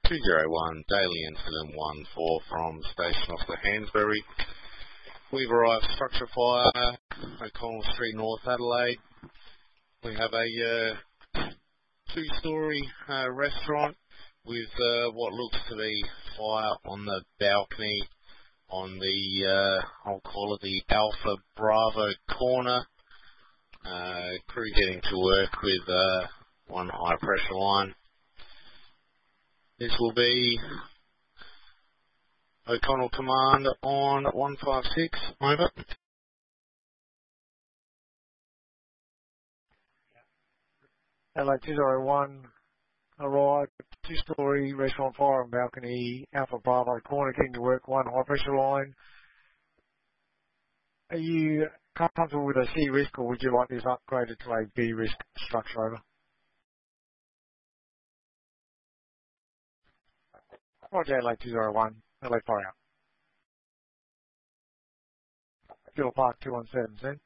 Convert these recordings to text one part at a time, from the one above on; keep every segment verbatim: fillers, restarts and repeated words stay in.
two zero one, Daily Incident one four from Station Officer Hansberry. We've arrived structure fire, O'Connell Street, North Adelaide. We have a uh, two-storey uh, restaurant with uh, what looks to be fire on the balcony on the, uh, I'll call it the Alpha Bravo corner. Uh, crew getting to work with uh, one high pressure line. This will be O'Connell Command on one five six, over. L A two zero one, arrived, two-storey restaurant fire on balcony, Alpha Bravo corner, getting to work, one high pressure line. Are you comfortable with a C risk, or would you like this upgraded to a B risk structure, over? Roger, L A two zero one, L A fire out. Phillip Park two one seven, send.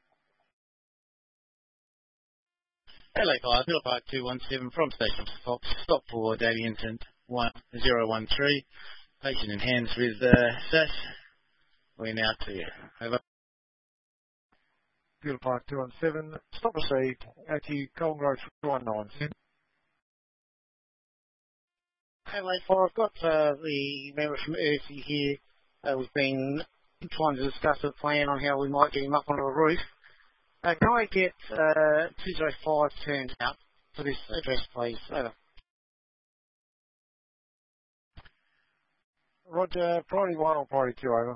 L A five, Phillip Park two one seven from Station Fox, stop for Daily Incident one zero one three. Patient in hands with uh, S A S. We're now to you. Over. Phillip Park two one seven, stop received, out to you, Golden Grove two one nine, send. L A four, I've got uh, the member from Earthy here. Uh, we've been trying to discuss a plan on how we might get him up onto a roof. Uh, can I get uh, two zero five turned out for this address, please? Over. Roger, priority one or priority two, over?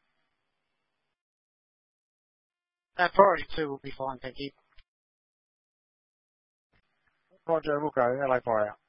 Uh, priority two will be fine, thank you. Roger, we'll go, L A fire out.